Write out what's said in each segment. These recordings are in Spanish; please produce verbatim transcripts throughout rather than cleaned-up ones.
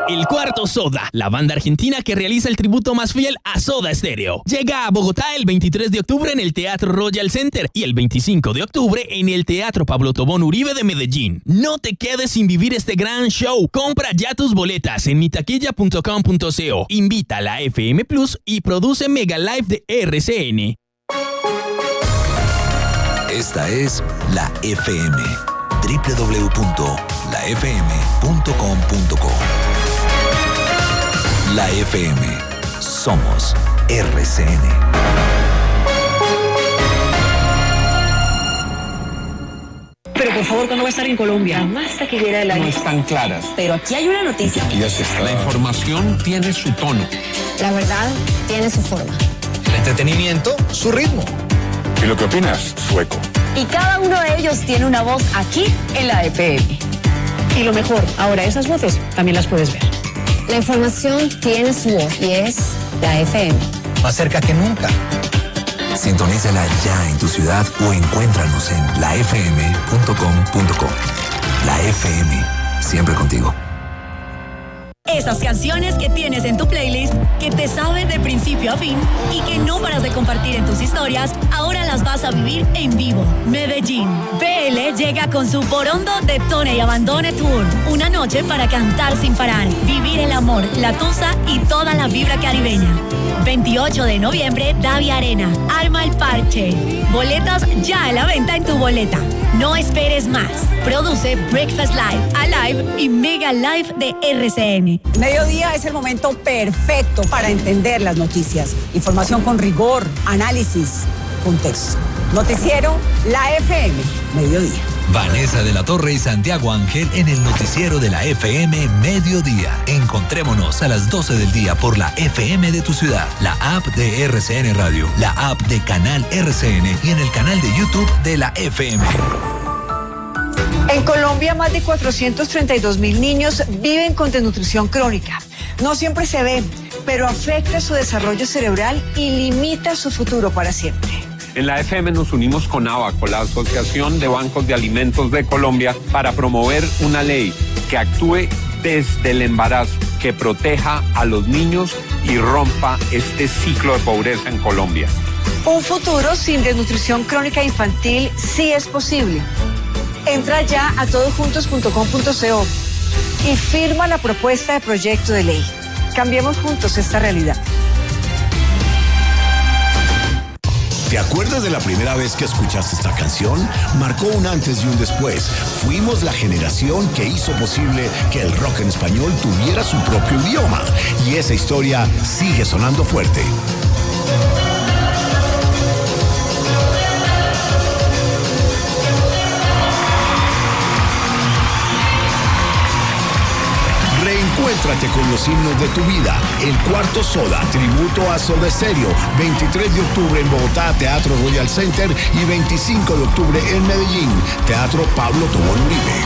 El Cuarto Soda, la banda argentina que realiza el tributo más fiel a Soda Stereo. Llega a Bogotá el veintitrés de octubre en el Teatro Royal Center y el veinticinco de octubre en el Teatro Pablo Tobón Uribe de Medellín. No te quedes sin vivir este gran show. Compra ya tus boletas en mitaquilla punto com punto co. Invita a la F M Plus y produce Mega Live de R C N. Esta es la F M. doble u doble u doble u punto la f m punto com punto co. La F M. Somos R C N. Pero por favor, ¿cuándo va a estar en Colombia? La más taquillera del año. No están claras. Pero aquí hay una noticia. Aquí ya se está. La información tiene su tono. La verdad tiene su forma. El entretenimiento, su ritmo. ¿Y lo que opinas? Sueco. Y cada uno de ellos tiene una voz aquí en la F M. Y lo mejor, ahora esas voces también las puedes ver. La información tiene su voz y es la F M. Más cerca que nunca. Sintonízala ya en tu ciudad o encuéntranos en la f m punto com punto co. La F M, siempre contigo. Esas canciones que tienes en tu playlist, que te sabes de principio a fin y que no paras de compartir en tus historias, ahora las vas a vivir en vivo. Medellín. B L llega con su Porondo Detone y Abandone Tour. Una noche para cantar sin parar, vivir el amor, la tusa y toda la vibra caribeña. veintiocho de noviembre, Davia Arena. Arma el parche. Boletas ya a la venta en tu boleta. No esperes más. Produce Breakfast Live, Alive y Mega Live de R C N. Mediodía es el momento perfecto para entender las noticias. Información con rigor, análisis, contexto. Noticiero, la F M, Mediodía. Vanessa de la Torre y Santiago Ángel en el noticiero de la F M Mediodía. Encontrémonos a las doce del día por la F M de tu ciudad, la app de R C N Radio, la app de Canal R C N y en el canal de YouTube de la F M. En Colombia, más de cuatrocientos treinta y dos mil niños viven con desnutrición crónica. No siempre se ve, pero afecta su desarrollo cerebral y limita su futuro para siempre. En la F M nos unimos con ABACO, la Asociación de Bancos de Alimentos de Colombia, para promover una ley que actúe desde el embarazo, que proteja a los niños y rompa este ciclo de pobreza en Colombia. Un futuro sin desnutrición crónica infantil sí es posible. Entra ya a todosjuntos punto com punto co y firma la propuesta de proyecto de ley. Cambiemos juntos esta realidad. ¿Te acuerdas de la primera vez que escuchaste esta canción? Marcó un antes y un después. Fuimos la generación que hizo posible que el rock en español tuviera su propio idioma. Y esa historia sigue sonando fuerte. Reencuéntrate con los himnos de tu vida. El Cuarto Soda, tributo a Soda Stereo. veintitrés de octubre en Bogotá, Teatro Royal Center. Y veinticinco de octubre en Medellín, Teatro Pablo Tobón Uribe.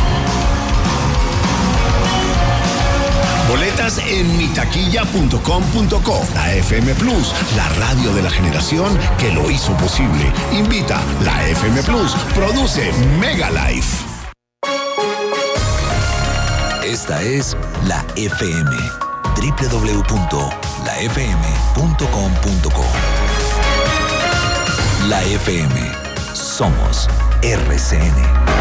Boletas en mitaquilla punto com punto co. La F M Plus, la radio de la generación que lo hizo posible. Invita la F M Plus. Produce Mega Life. Esta es la F M. doble u doble u doble u punto la f m punto com punto co. La F M. Somos R C N.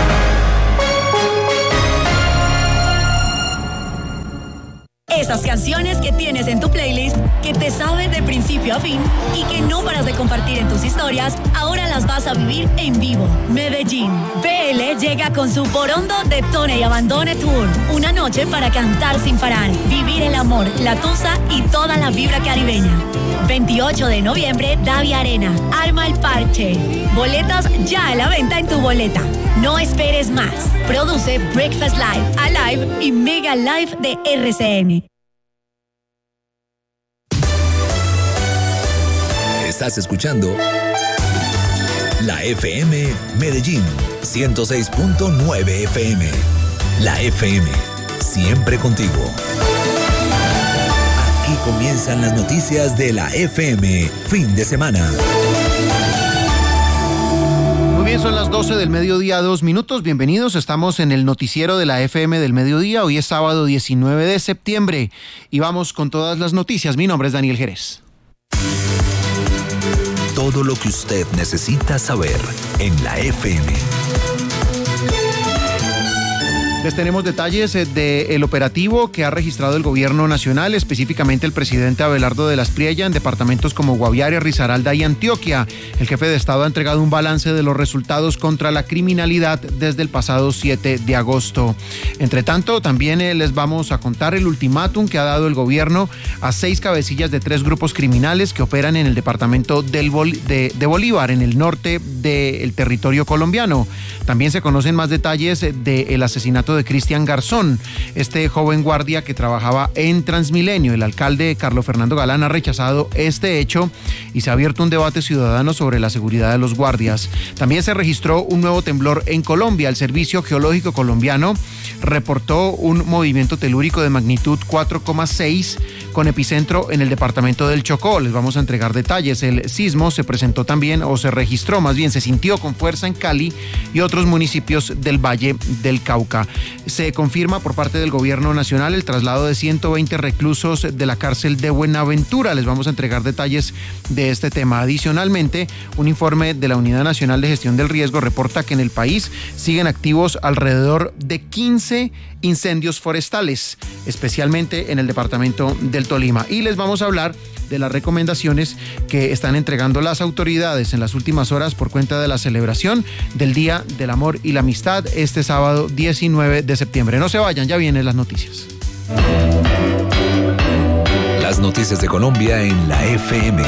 Esas canciones que tienes en tu playlist, que te sabes de principio a fin y que no paras de compartir en tus historias, ahora las vas a vivir en vivo. Medellín. B L llega con su Porondo Detone y Abandone Tour. Una noche para cantar sin parar, vivir el amor, la tusa y toda la vibra caribeña. veintiocho de noviembre, Davia Arena. Arma el parche. Boletas ya a la venta en tu boleta. No esperes más. Produce Breakfast Live, Alive y Mega Live de R C N. Estás escuchando la F M Medellín ciento seis punto nueve F M. La F M, siempre contigo. Aquí comienzan las noticias de la F M, fin de semana. Muy bien, bien, son las doce del mediodía, dos minutos. Bienvenidos, estamos en el noticiero de la F M del mediodía. Hoy es sábado diecinueve de septiembre y vamos con todas las noticias. Mi nombre es Daniel Jerez. Todo lo que usted necesita saber en la F M. Les tenemos detalles del operativo que ha registrado el gobierno nacional, específicamente el presidente Abelardo de las Priella, en departamentos como Guaviare, Risaralda y Antioquia. El jefe de Estado ha entregado un balance de los resultados contra la criminalidad desde el pasado siete de agosto. Entre tanto, también eh, les vamos a contar el ultimátum que ha dado el gobierno a seis cabecillas de tres grupos criminales que operan en el departamento del Bol- de, de Bolívar, en el norte del territorio colombiano. También se conocen más detalles del asesinato de Cristian Garzón, este joven guardia que trabajaba en Transmilenio. El alcalde Carlos Fernando Galán ha rechazado este hecho y se ha abierto un debate ciudadano sobre la seguridad de los guardias. También se registró un nuevo temblor en Colombia. El Servicio Geológico Colombiano reportó un movimiento telúrico de magnitud cuatro coma seis con epicentro en el departamento del Chocó. Les vamos a entregar detalles. El sismo se presentó también, o se registró más bien, se sintió con fuerza en Cali y otros municipios del Valle del Cauca. Se confirma por parte del gobierno nacional el traslado de ciento veinte reclusos de la cárcel de Buenaventura. Les vamos a entregar detalles de este tema. Adicionalmente, un informe de la Unidad Nacional de Gestión del Riesgo reporta que en el país siguen activos alrededor de quince incendios forestales, especialmente en el departamento del Tolima. Y les vamos a hablar de las recomendaciones que están entregando las autoridades en las últimas horas por cuenta de la celebración del Día del Amor y la Amistad este sábado diecinueve de septiembre. No se vayan, ya vienen las noticias. Las noticias de Colombia en la F M.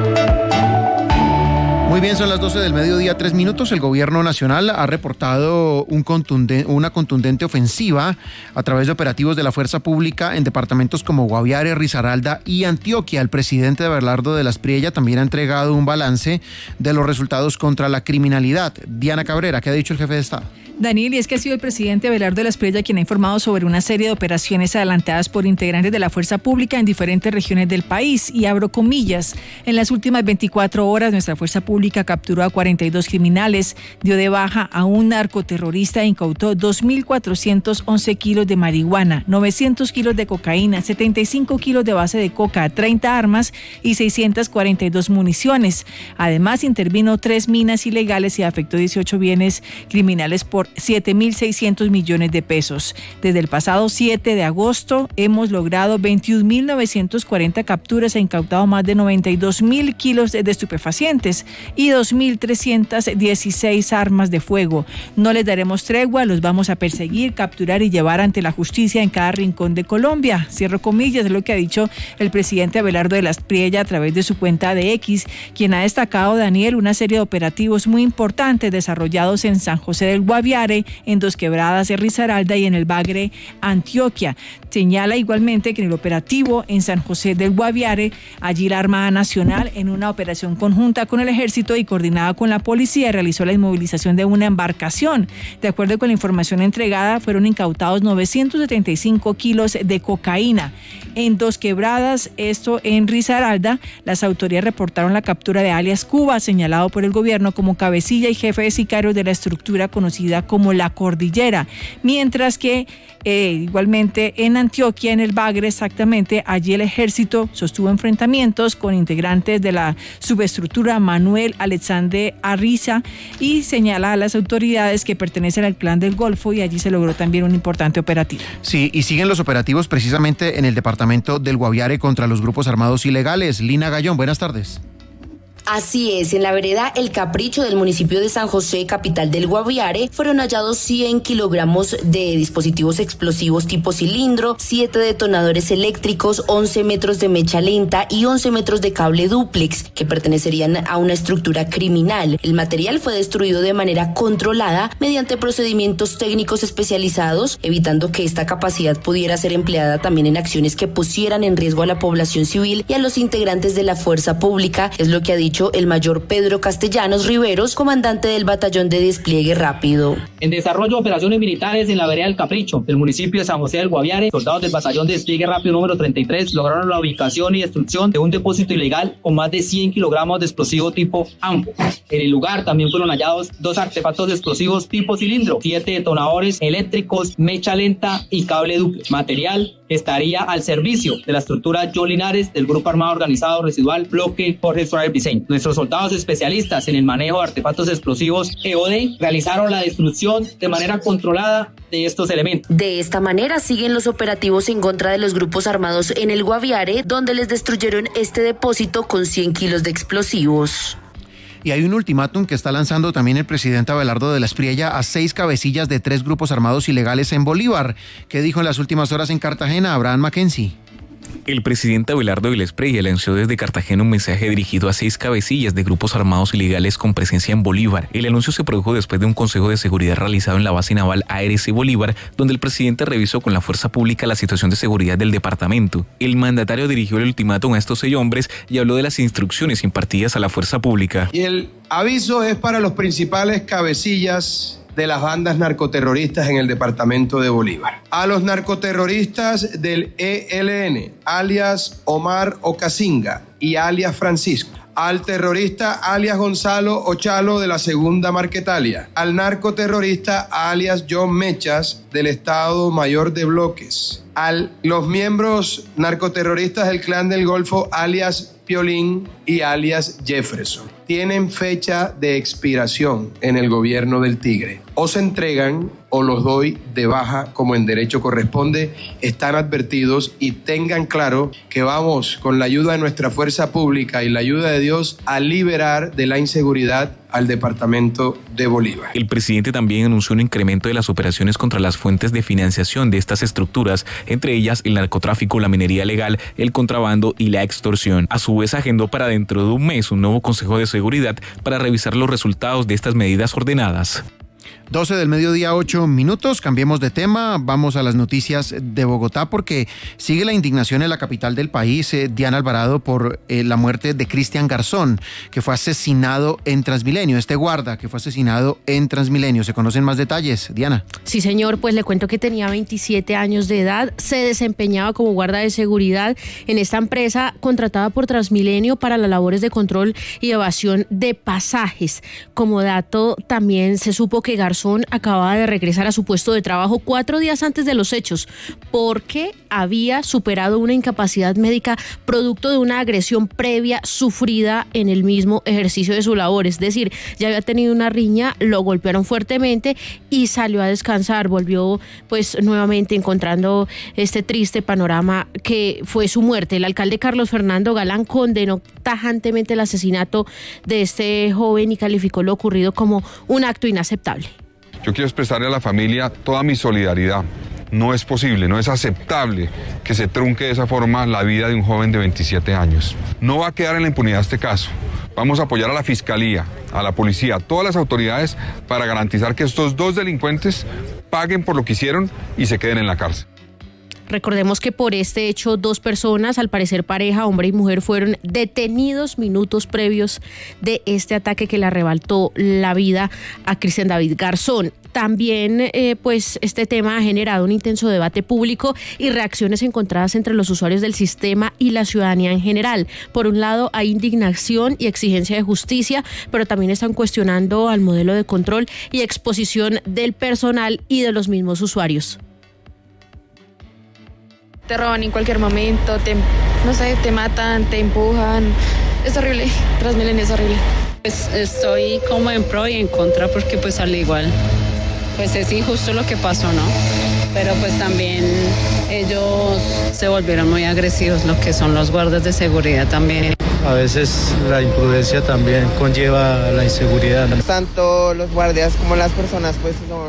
Muy bien, son las doce del mediodía, tres minutos. El gobierno nacional ha reportado un contunden- una contundente ofensiva a través de operativos de la fuerza pública en departamentos como Guaviare, Risaralda y Antioquia. El presidente Abelardo de las Priella también ha entregado un balance de los resultados contra la criminalidad. Diana Cabrera, ¿qué ha dicho el jefe de Estado? Daniel, y es que ha sido el presidente Abelardo de las Priella quien ha informado sobre una serie de operaciones adelantadas por integrantes de la fuerza pública en diferentes regiones del país. Y abro comillas, en las últimas veinticuatro horas nuestra fuerza pública capturó a cuarenta y dos criminales, dio de baja a un narcoterrorista e incautó dos mil cuatrocientos once kilos de marihuana, novecientos kilos de cocaína, setenta y cinco kilos de base de coca, treinta armas y seiscientas cuarenta y dos municiones. Además, intervino tres minas ilegales y afectó dieciocho bienes criminales por siete mil seiscientos millones de pesos. Desde el pasado siete de agosto hemos logrado veintiún mil novecientos cuarenta capturas e incautado más de noventa y dos mil kilos de estupefacientes y dos mil trescientas dieciséis armas de fuego. No les daremos tregua, los vamos a perseguir, capturar y llevar ante la justicia en cada rincón de Colombia. Cierro comillas, es lo que ha dicho el presidente Abelardo de las Priella a través de su cuenta de X, quien ha destacado, Daniel, una serie de operativos muy importantes desarrollados en San José del Guaviare, en Dos Quebradas de Risaralda y en el Bagre, Antioquia. Señala igualmente que en el operativo en San José del Guaviare, allí la Armada Nacional, en una operación conjunta con el Ejército y coordinada con la policía, realizó la inmovilización de una embarcación. De acuerdo con la información entregada, fueron incautados novecientos setenta y cinco kilos de cocaína. En Dos Quebradas, esto en Risaralda, las autoridades reportaron la captura de alias Cuba, señalado por el gobierno como cabecilla y jefe de sicarios de la estructura conocida como La Cordillera, mientras que eh, igualmente en Antioquia, en el Bagre, exactamente, allí el ejército sostuvo enfrentamientos con integrantes de la subestructura Manuel Alexander Arriza y señala a las autoridades que pertenecen al Clan del Golfo, y allí se logró también un importante operativo. Sí, y siguen los operativos precisamente en el departamento del Guaviare contra los grupos armados ilegales. Lina Gallón, buenas tardes. Así es, en la vereda El Capricho del municipio de San José, capital del Guaviare, fueron hallados cien kilogramos de dispositivos explosivos tipo cilindro, siete detonadores eléctricos, once metros de mecha lenta y once metros de cable dúplex que pertenecerían a una estructura criminal. El material fue destruido de manera controlada mediante procedimientos técnicos especializados, evitando que esta capacidad pudiera ser empleada también en acciones que pusieran en riesgo a la población civil y a los integrantes de la fuerza pública, es lo que ha dicho dicho el mayor Pedro Castellanos Riveros, comandante del batallón de despliegue rápido. En desarrollo de operaciones militares en la vereda del Capricho, del municipio de San José del Guaviare, soldados del batallón de despliegue rápido número treinta y tres lograron la ubicación y destrucción de un depósito ilegal con más de cien kilogramos de explosivo tipo ANFO. En el lugar también fueron hallados dos artefactos explosivos tipo cilindro, siete detonadores eléctricos, mecha lenta y cable duple. Material que estaría al servicio de la estructura John Linares del Grupo Armado Organizado Residual Bloque Jorge Suárez Briceño. Nuestros soldados especialistas en el manejo de artefactos explosivos E O D realizaron la destrucción de manera controlada de estos elementos. De esta manera siguen los operativos en contra de los grupos armados en el Guaviare, donde les destruyeron este depósito con cien kilos de explosivos. Y hay un ultimátum que está lanzando también el presidente Abelardo de la Espriella a seis cabecillas de tres grupos armados ilegales en Bolívar. ¿Qué dijo en las últimas horas en Cartagena Abraham Mackenzie? El presidente Abelardo de la Espriella lanzó desde Cartagena un mensaje dirigido a seis cabecillas de grupos armados ilegales con presencia en Bolívar. El anuncio se produjo después de un consejo de seguridad realizado en la base naval A R C Bolívar, donde el presidente revisó con la fuerza pública la situación de seguridad del departamento. El mandatario dirigió el ultimátum a estos seis hombres y habló de las instrucciones impartidas a la fuerza pública. Y el aviso es para los principales cabecillas de las bandas narcoterroristas en el departamento de Bolívar. A los narcoterroristas del E L N, alias Omar Ocasinga y alias Francisco. Al terrorista alias Gonzalo Ochalo de la Segunda Marquetalia. Al narcoterrorista alias John Mechas del Estado Mayor de Bloques. A los miembros narcoterroristas del Clan del Golfo alias Piolín y alias Jefferson. Tienen fecha de expiración en el gobierno del Tigre. O se entregan o los doy de baja como en derecho corresponde. Están advertidos y tengan claro que vamos con la ayuda de nuestra fuerza pública y la ayuda de Dios a liberar de la inseguridad al departamento de Bolívar. El presidente también anunció un incremento de las operaciones contra las fuentes de financiación de estas estructuras, entre ellas el narcotráfico, la minería ilegal, el contrabando y la extorsión. A su vez agendó para dentro de un mes un nuevo Consejo de Seguridad para revisar los resultados de estas medidas ordenadas. doce del mediodía, ocho minutos, cambiemos de tema, vamos a las noticias de Bogotá porque sigue la indignación en la capital del país, eh, Diana Alvarado, por eh, la muerte de Cristian Garzón, que fue asesinado en Transmilenio, este guarda que fue asesinado en Transmilenio. ¿Se conocen más detalles, Diana? Sí, señor, pues le cuento que tenía veintisiete años de edad, se desempeñaba como guarda de seguridad en esta empresa contratada por Transmilenio para las labores de control y evasión de pasajes. Como dato, también se supo que Garzón acababa de regresar a su puesto de trabajo cuatro días antes de los hechos porque había superado una incapacidad médica producto de una agresión previa sufrida en el mismo ejercicio de su labor. Es decir, ya había tenido una riña, lo golpearon fuertemente y salió a descansar. Volvió pues nuevamente encontrando este triste panorama que fue su muerte. El alcalde Carlos Fernando Galán condenó tajantemente el asesinato de este joven y calificó lo ocurrido como un acto inaceptable. Yo quiero expresarle a la familia toda mi solidaridad. No es posible, no es aceptable que se trunque de esa forma la vida de un joven de veintisiete años. No va a quedar en la impunidad este caso. Vamos a apoyar a la Fiscalía, a la Policía, a todas las autoridades para garantizar que estos dos delincuentes paguen por lo que hicieron y se queden en la cárcel. Recordemos que por este hecho dos personas, al parecer pareja, hombre y mujer, fueron detenidos minutos previos de este ataque que le arrebató la vida a Cristian David Garzón. También eh, pues este tema ha generado un intenso debate público y reacciones encontradas entre los usuarios del sistema y la ciudadanía en general. Por un lado hay indignación y exigencia de justicia, pero también están cuestionando al modelo de control y exposición del personal y de los mismos usuarios. Te roban en cualquier momento, te, no sé, te matan, te empujan. Es horrible, Transmilenio es horrible. Pues estoy como en pro y en contra porque pues al igual, pues es injusto lo que pasó, ¿no? Pero pues también ellos se volvieron muy agresivos, lo que son los guardas de seguridad también. A veces la imprudencia también conlleva la inseguridad. Tanto los guardias como las personas pues son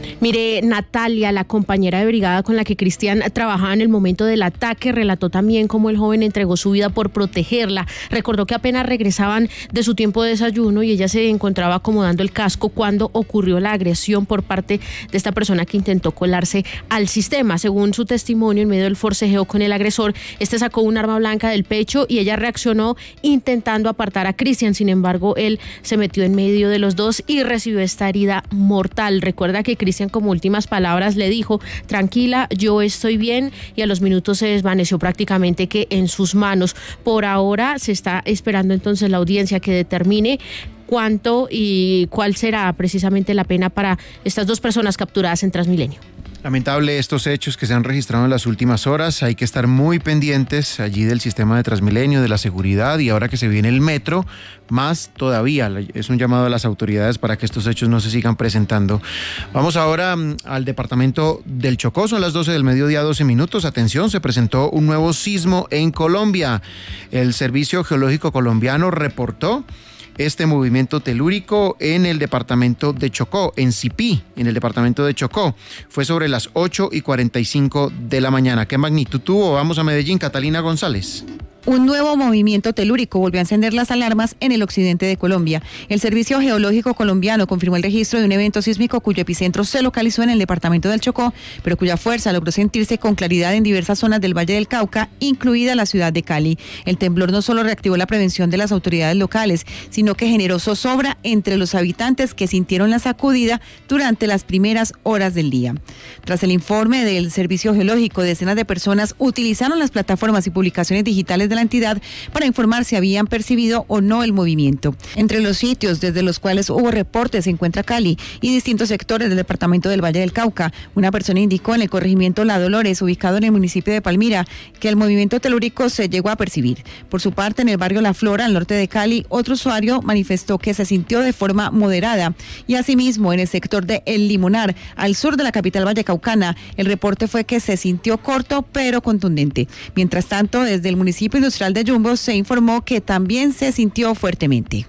Mire, Natalia, la compañera de brigada con la que Cristian trabajaba en el momento del ataque, relató también cómo el joven entregó su vida por protegerla. Recordó que apenas regresaban de su tiempo de desayuno y ella se encontraba acomodando el casco cuando ocurrió la agresión por parte de esta persona que intentó colarse al sistema. Según su testimonio, en medio del forcejeo con el agresor, este sacó un arma blanca del pecho y ella reaccionó intentando apartar a Cristian. Sin embargo, él se metió en medio de los dos y recibió esta herida mortal. Recuerda que Cristian, como últimas palabras, le dijo: tranquila, yo estoy bien, y a los minutos se desvaneció prácticamente que en sus manos. Por ahora se está esperando entonces la audiencia que determine cuánto y cuál será precisamente la pena para estas dos personas capturadas en Transmilenio. Lamentable estos hechos que se han registrado en las últimas horas. Hay que estar muy pendientes allí del sistema de Transmilenio, de la seguridad, y ahora que se viene el metro, más todavía. Es un llamado a las autoridades para que estos hechos no se sigan presentando. Vamos ahora al departamento del Chocó. Son las doce del mediodía, doce minutos. Atención, se presentó un nuevo sismo en Colombia. El Servicio Geológico Colombiano reportó este movimiento telúrico en el departamento de Chocó, en Sipí, en el departamento de Chocó. Fue sobre las ocho y cuarenta y cinco de la mañana. ¿Qué magnitud tuvo? Vamos a Medellín, Catalina González. Un nuevo movimiento telúrico volvió a encender las alarmas en el occidente de Colombia. El Servicio Geológico Colombiano confirmó el registro de un evento sísmico cuyo epicentro se localizó en el departamento del Chocó, pero cuya fuerza logró sentirse con claridad en diversas zonas del Valle del Cauca, incluida la ciudad de Cali. El temblor no solo reactivó la prevención de las autoridades locales, sino que generó zozobra entre los habitantes que sintieron la sacudida durante las primeras horas del día. Tras el informe del Servicio Geológico, decenas de personas utilizaron las plataformas y publicaciones digitales de la entidad para informar si habían percibido o no el movimiento. Entre los sitios desde los cuales hubo reportes se encuentra Cali y distintos sectores del departamento del Valle del Cauca. Una persona indicó en el corregimiento La Dolores, ubicado en el municipio de Palmira, que el movimiento telúrico se llegó a percibir. Por su parte, en el barrio La Flora, al norte de Cali, otro usuario manifestó que se sintió de forma moderada. Y asimismo, en el sector de El Limonar, al sur de la capital vallecaucana, el reporte fue que se sintió corto pero contundente. Mientras tanto, desde el municipio industrial de Yumbo se informó que también se sintió fuertemente.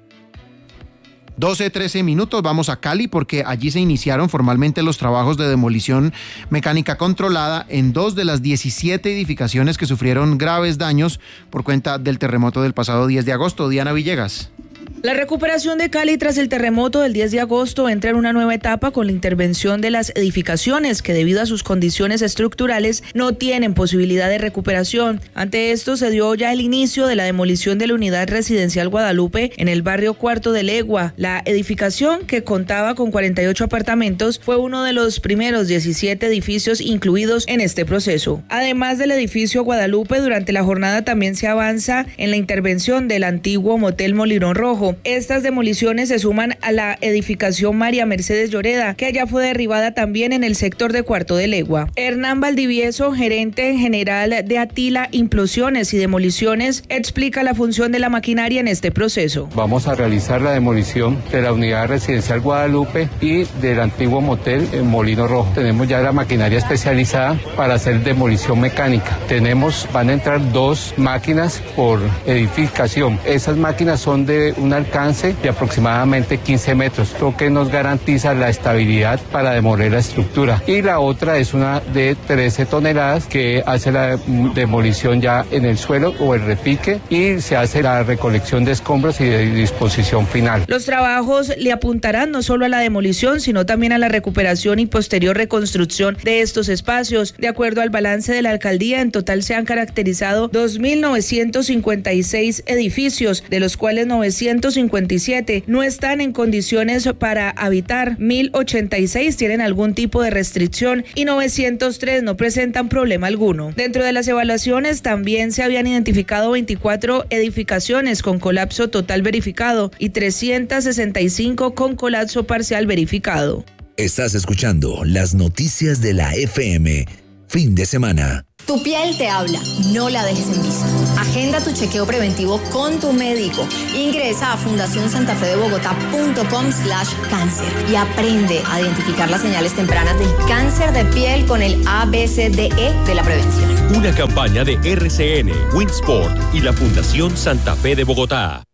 doce, trece minutos, vamos a Cali porque allí se iniciaron formalmente los trabajos de demolición mecánica controlada en dos de las diecisiete edificaciones que sufrieron graves daños por cuenta del terremoto del pasado diez de agosto. Diana Villegas. La recuperación de Cali tras el terremoto del diez de agosto entra en una nueva etapa con la intervención de las edificaciones que, debido a sus condiciones estructurales, no tienen posibilidad de recuperación. Ante esto se dio ya el inicio de la demolición de la unidad residencial Guadalupe en el barrio Cuarto de Legua. La edificación, que contaba con cuarenta y ocho apartamentos, fue uno de los primeros diecisiete edificios incluidos en este proceso. Además del edificio Guadalupe, durante la jornada también se avanza en la intervención del antiguo motel Molirón Rojo. Estas demoliciones se suman a la edificación María Mercedes Lloreda, que allá fue derribada también en el sector de Cuarto de Legua. Hernán Valdivieso, gerente general de Atila Implosiones y Demoliciones, explica la función de la maquinaria en este proceso. Vamos a realizar la demolición de la unidad residencial Guadalupe y del antiguo motel en Molino Rojo. Tenemos ya la maquinaria especializada para hacer demolición mecánica. Tenemos, van a entrar dos máquinas por edificación. Esas máquinas son de un alcance de aproximadamente quince metros, lo que nos garantiza la estabilidad para demoler la estructura. Y la otra es una de trece toneladas que hace la demolición ya en el suelo o el repique y se hace la recolección de escombros y de disposición final. Los trabajos le apuntarán no solo a la demolición, sino también a la recuperación y posterior reconstrucción de estos espacios. De acuerdo al balance de la alcaldía, en total se han caracterizado dos mil novecientos cincuenta y seis edificios, de los cuales novecientos cincuenta y siete no están en condiciones para habitar, mil ochenta y seis tienen algún tipo de restricción y novecientos tres no presentan problema alguno. Dentro de las evaluaciones también se habían identificado veinticuatro edificaciones con colapso total verificado y trescientas sesenta y cinco con colapso parcial verificado. Estás escuchando las noticias de la F M. Fin de semana. Tu piel te habla, no la dejes en visto. Agenda tu chequeo preventivo con tu médico. Ingresa a fundación santa fe de bogotá punto com slash cáncer y aprende a identificar las señales tempranas del cáncer de piel con el A B C D E de la prevención. Una campaña de R C N, Winsport y la Fundación Santa Fe de Bogotá.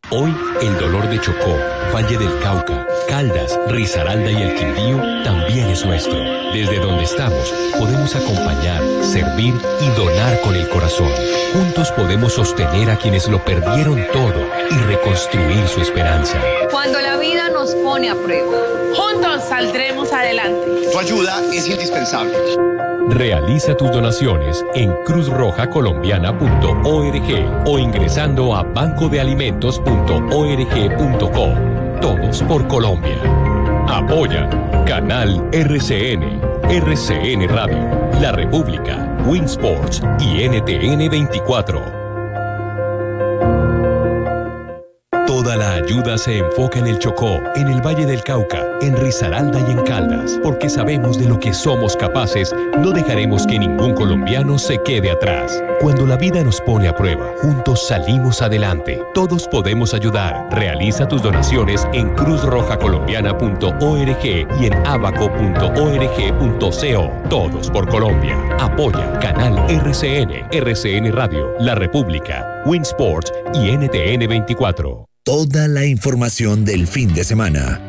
Hoy, el dolor de Chocó, Valle del Cauca, Caldas, Risaralda y el Quindío también es nuestro. Desde donde estamos, podemos acompañar, servir y donar con el corazón. Juntos podemos sostener a quienes lo perdieron todo y reconstruir su esperanza. Cuando la vida nos pone a prueba, juntos saldremos adelante. Tu ayuda es indispensable. Realiza tus donaciones en cruz roja colombiana punto org o ingresando a banco de alimentos punto org punto co. Todos por Colombia. Apoya Canal R C N, R C N Radio, La República, Winsports y N T N veinticuatro. Toda la ayuda se enfoca en el Chocó, en el Valle del Cauca, en Risaralda y en Caldas, porque sabemos de lo que somos capaces, no dejaremos que ningún colombiano se quede atrás. Cuando la vida nos pone a prueba, juntos salimos adelante. Todos podemos ayudar. Realiza tus donaciones en cruz roja colombiana punto org y en abaco punto org punto co. Todos por Colombia. Apoya Canal R C N, R C N Radio, La República, Winsports y N T N veinticuatro. Toda la información del fin de semana.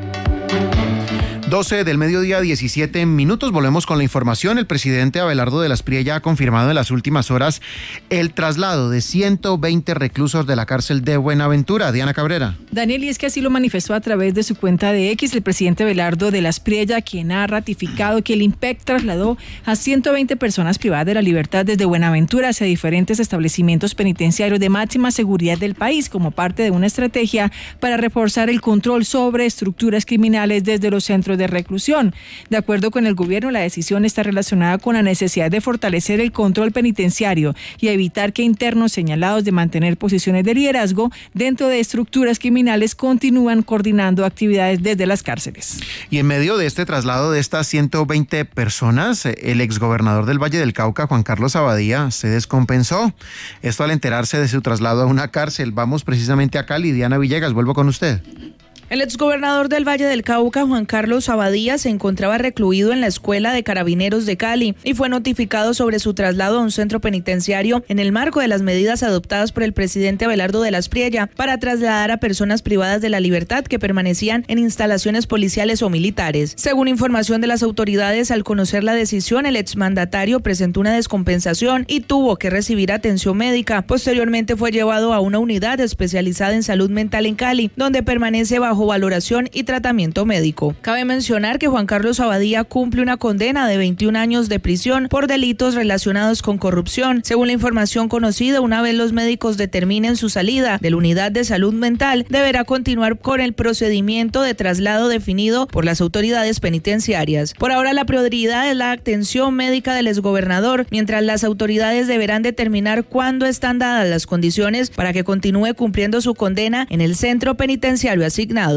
doce del mediodía, diecisiete minutos. Volvemos con la información. El presidente Abelardo de las Priella ha confirmado en las últimas horas el traslado de ciento veinte reclusos de la cárcel de Buenaventura. Diana Cabrera. Daniel, y es que así lo manifestó a través de su cuenta de X el presidente Abelardo de las Priella, quien ha ratificado que el I N P E C trasladó a ciento veinte personas privadas de la libertad desde Buenaventura hacia diferentes establecimientos penitenciarios de máxima seguridad del país como parte de una estrategia para reforzar el control sobre estructuras criminales desde los centros de reclusión. De acuerdo con el gobierno, la decisión está relacionada con la necesidad de fortalecer el control penitenciario y evitar que internos señalados de mantener posiciones de liderazgo dentro de estructuras criminales continúan coordinando actividades desde las cárceles. Y en medio de este traslado de estas ciento veinte personas, el exgobernador del Valle del Cauca, Juan Carlos Abadía, se descompensó. Esto al enterarse de su traslado a una cárcel. Vamos precisamente a Cali. Diana Villegas, vuelvo con usted. El exgobernador del Valle del Cauca, Juan Carlos Abadía, se encontraba recluido en la Escuela de Carabineros de Cali y fue notificado sobre su traslado a un centro penitenciario en el marco de las medidas adoptadas por el presidente Abelardo de las Priella para trasladar a personas privadas de la libertad que permanecían en instalaciones policiales o militares. Según información de las autoridades, al conocer la decisión, el exmandatario presentó una descompensación y tuvo que recibir atención médica. Posteriormente fue llevado a una unidad especializada en salud mental en Cali, donde permanece bajo valoración y tratamiento médico. Cabe mencionar que Juan Carlos Abadía cumple una condena de veintiún años de prisión por delitos relacionados con corrupción. Según la información conocida, una vez los médicos determinen su salida de la unidad de salud mental, deberá continuar con el procedimiento de traslado definido por las autoridades penitenciarias. Por ahora, la prioridad es la atención médica del exgobernador, mientras las autoridades deberán determinar cuándo están dadas las condiciones para que continúe cumpliendo su condena en el centro penitenciario asignado.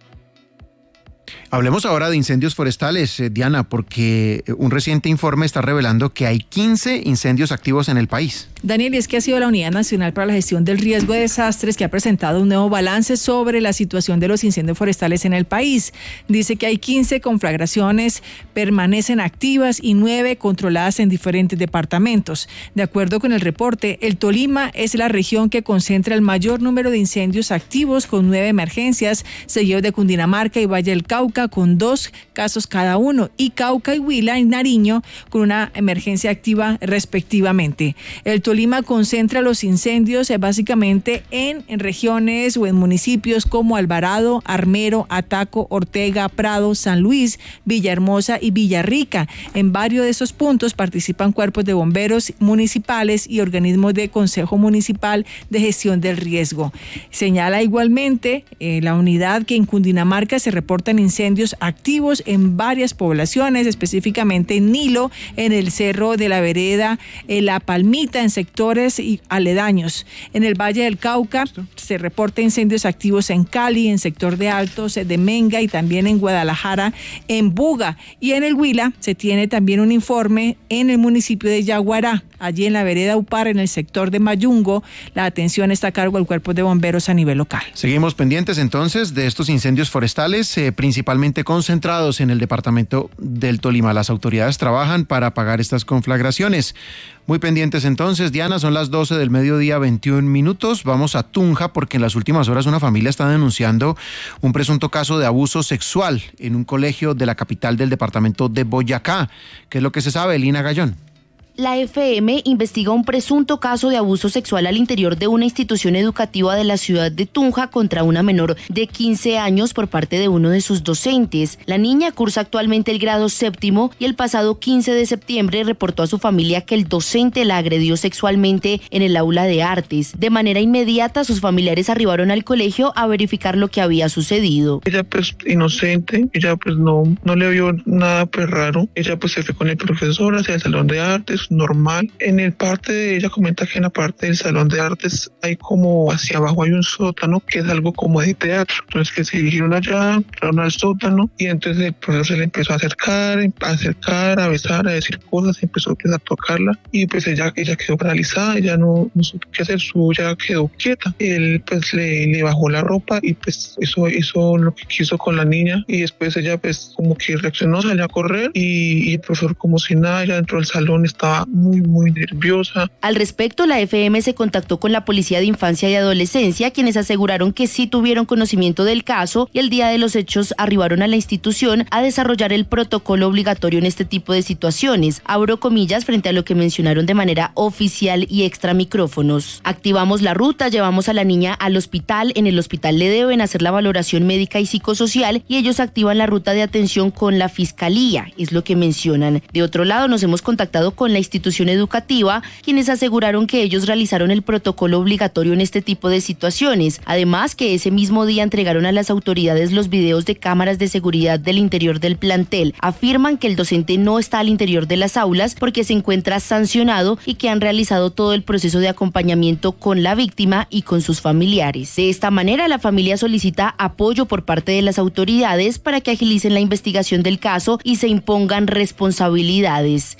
Hablemos ahora de incendios forestales, eh, Diana, porque un reciente informe está revelando que hay quince incendios activos en el país. Daniel, y es que ha sido la Unidad Nacional para la Gestión del Riesgo de Desastres que ha presentado un nuevo balance sobre la situación de los incendios forestales en el país. Dice que hay quince conflagraciones, permanecen activas y nueve controladas en diferentes departamentos. De acuerdo con el reporte, el Tolima es la región que concentra el mayor número de incendios activos con nueve emergencias, seguido de Cundinamarca y Valle del Cauca con dos casos cada uno, y Cauca y Huila y Nariño con una emergencia activa respectivamente. El Tolima concentra los incendios eh, básicamente en, en regiones o en municipios como Alvarado, Armero, Ataco, Ortega, Prado, San Luis, Villahermosa y Villarrica. En varios de esos puntos participan cuerpos de bomberos municipales y organismos de Consejo Municipal de Gestión del Riesgo. Señala igualmente eh, la unidad que en Cundinamarca se reportan incendios activos en varias poblaciones, específicamente en Nilo, en el Cerro de la Vereda, en La Palmita, en sectores y aledaños. En el Valle del Cauca se reporta incendios activos en Cali, en sector de Altos de Menga y también en Guadalajara, en Buga. Y en el Huila se tiene también un informe en el municipio de Yaguará, allí en la vereda Upar, en el sector de Mayungo. La atención está a cargo del Cuerpo de Bomberos a nivel local. Seguimos pendientes entonces de estos incendios forestales, eh, principalmente totalmente concentrados en el departamento del Tolima. Las autoridades trabajan para apagar estas conflagraciones. Muy pendientes entonces, Diana, son las doce del mediodía, veintiún minutos. Vamos a Tunja porque en las últimas horas una familia está denunciando un presunto caso de abuso sexual en un colegio de la capital del departamento de Boyacá. ¿Qué es lo que se sabe, Lina Gallón? La F M investiga un presunto caso de abuso sexual al interior de una institución educativa de la ciudad de Tunja contra una menor de quince años por parte de uno de sus docentes. La niña cursa actualmente el grado séptimo y el pasado quince de septiembre reportó a su familia que el docente la agredió sexualmente en el aula de artes. De manera inmediata, sus familiares arribaron al colegio a verificar lo que había sucedido. Ella pues inocente, ella pues no, no le vio nada pues raro. Ella pues se fue con el profesor hacia el salón de artes, normal. En el parte de ella comenta que en la parte del salón de artes hay como hacia abajo hay un sótano que es algo como de teatro. Entonces que se dirigieron allá, entraron al sótano y entonces el profesor se le empezó a acercar, a acercar, a besar, a decir cosas, empezó a tocarla y pues ella, ella quedó paralizada, ella no, no supo qué hacer, su ella quedó quieta. Él pues le, le bajó la ropa y pues hizo, hizo lo que quiso con la niña y después ella pues como que reaccionó, salió a correr y, y el profesor como si nada, ella dentro del salón estaba muy, muy nerviosa. Al respecto, la F M se contactó con la Policía de Infancia y Adolescencia, quienes aseguraron que sí tuvieron conocimiento del caso y el día de los hechos arribaron a la institución a desarrollar el protocolo obligatorio en este tipo de situaciones. Abro comillas frente a lo que mencionaron de manera oficial y extra micrófonos. Activamos la ruta, llevamos a la niña al hospital, en el hospital le deben hacer la valoración médica y psicosocial y ellos activan la ruta de atención con la fiscalía, es lo que mencionan. De otro lado, nos hemos contactado con la institución educativa, quienes aseguraron que ellos realizaron el protocolo obligatorio en este tipo de situaciones. Además, que ese mismo día entregaron a las autoridades los videos de cámaras de seguridad del interior del plantel. Afirman que el docente no está al interior de las aulas porque se encuentra sancionado y que han realizado todo el proceso de acompañamiento con la víctima y con sus familiares. De esta manera, la familia solicita apoyo por parte de las autoridades para que agilicen la investigación del caso y se impongan responsabilidades.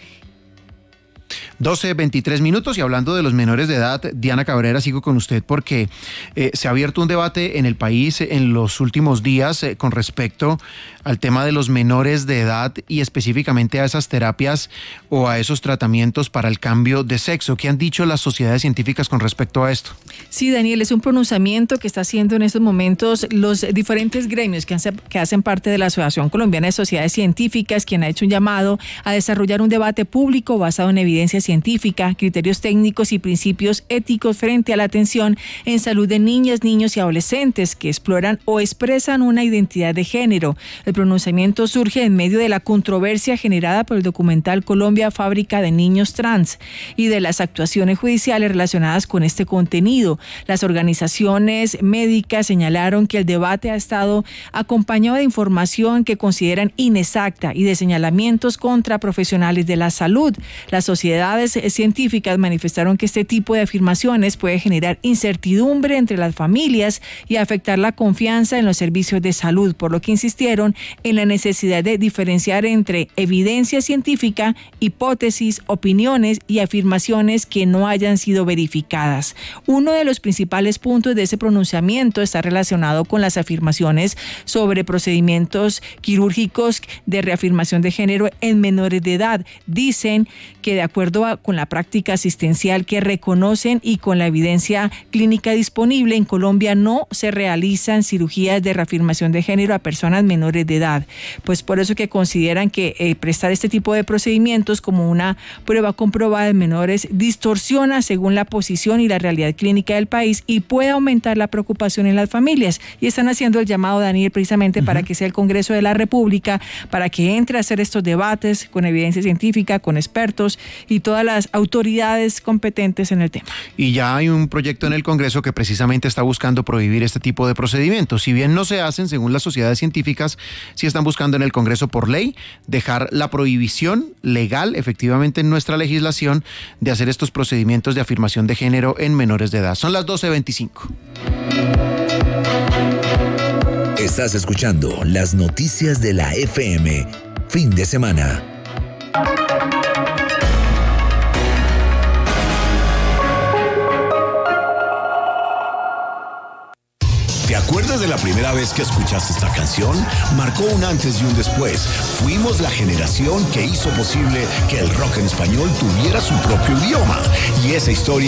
doce, veintitrés minutos y hablando de los menores de edad, Diana Cabrera, sigo con usted porque eh, se ha abierto un debate en el país en los últimos días eh, con respecto al tema de los menores de edad y específicamente a esas terapias o a esos tratamientos para el cambio de sexo. ¿Qué han dicho las sociedades científicas con respecto a esto? Sí, Daniel, es un pronunciamiento que está haciendo en estos momentos los diferentes gremios que, hace, que hacen parte de la Asociación Colombiana de Sociedades Científicas, quien ha hecho un llamado a desarrollar un debate público basado en evidencia científica, criterios técnicos y principios éticos frente a la atención en salud de niñas, niños y adolescentes que exploran o expresan una identidad de género. El pronunciamiento surge en medio de la controversia generada por el documental Colombia, Fábrica de Niños Trans y de las actuaciones judiciales relacionadas con este contenido. Las organizaciones médicas señalaron que el debate ha estado acompañado de información que consideran inexacta y de señalamientos contra profesionales de la salud. Las sociedades científicas manifestaron que este tipo de afirmaciones puede generar incertidumbre entre las familias y afectar la confianza en los servicios de salud, por lo que insistieron en la necesidad de diferenciar entre evidencia científica, hipótesis, opiniones y afirmaciones que no hayan sido verificadas. Uno de los principales puntos de ese pronunciamiento está relacionado con las afirmaciones sobre procedimientos quirúrgicos de reafirmación de género en menores de edad. Dicen que de acuerdo a, con la práctica asistencial que reconocen y con la evidencia clínica disponible, en Colombia no se realizan cirugías de reafirmación de género a personas menores de edad. Pues por eso que consideran que eh, prestar este tipo de procedimientos como una prueba comprobada en menores distorsiona según la posición y la realidad clínica del país y puede aumentar la preocupación en las familias. Y están haciendo el llamado, Daniel, precisamente uh-huh. para que sea el Congreso de la República, para que entre a hacer estos debates con evidencia científica, con expertos y todas las autoridades competentes en el tema. Y ya hay un proyecto en el Congreso que precisamente está buscando prohibir este tipo de procedimientos. Si bien no se hacen según las sociedades científicas, sí están buscando en el Congreso por ley dejar la prohibición legal efectivamente en nuestra legislación de hacer estos procedimientos de afirmación de género en menores de edad. Son las doce veinticinco. Estás escuchando las noticias de la F M. Fin de semana. ¿Te acuerdas desde la primera vez que escuchaste esta canción? Marcó un antes y un después. Fuimos la generación que hizo posible que el rock en español tuviera su propio idioma. Y esa historia